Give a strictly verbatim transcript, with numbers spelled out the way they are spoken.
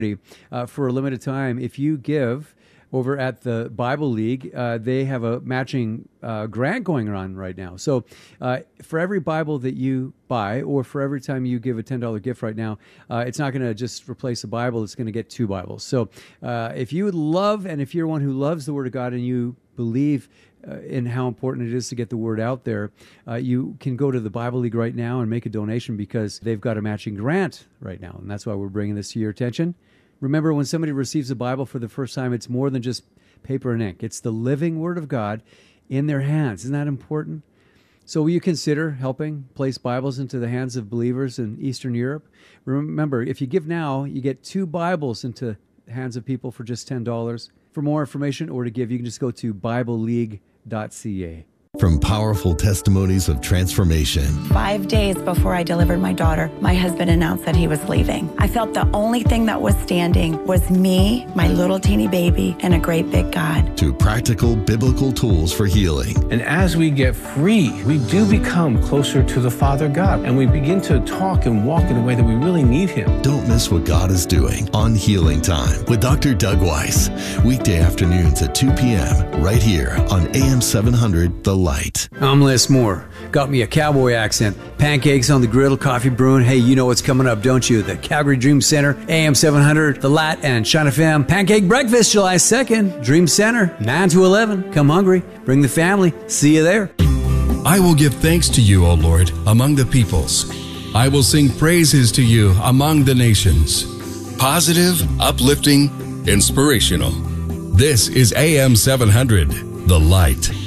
uh, for a limited time. If you give over at the Bible League, uh, they have a matching uh, grant going on right now. So uh, for every Bible that you buy, or for every time you give a ten dollars gift right now, uh, it's not going to just replace a Bible. It's going to get two Bibles. So uh, if you would love, and if you're one who loves the Word of God and you believe uh, in how important it is to get the Word out there, uh, you can go to the Bible League right now and make a donation, because they've got a matching grant right now. And that's why we're bringing this to your attention. Remember, when somebody receives a Bible for the first time, it's more than just paper and ink. It's the living Word of God in their hands. Isn't that important? So will you consider helping place Bibles into the hands of believers in Eastern Europe? Remember, if you give now, you get two Bibles into the hands of people for just ten dollars. For more information or to give, you can just go to bible league dot c a. From powerful testimonies of transformation. Five days before I delivered my daughter, my husband announced that he was leaving. I felt the only thing that was standing was me, my little teeny baby, and a great big God. To practical biblical tools for healing. And as we get free, we do become closer to the Father God, and we begin to talk and walk in a way that we really need Him. Don't miss what God is doing on Healing Time with Doctor Doug Weiss. Weekday afternoons at two p.m. right here on A M seven hundred, The Light. I'm Les Moore. Got me a cowboy accent. Pancakes on the griddle, coffee brewing. Hey, you know what's coming up, don't you? The Calgary Dream Center, A M seven hundred, The Light, and Shine F M. Pancake Breakfast, July second. Dream Center, nine to eleven. Come hungry. Bring the family. See you there. I will give thanks to you, O Lord, among the peoples. I will sing praises to you among the nations. Positive, uplifting, inspirational. This is A M seven hundred, The Light.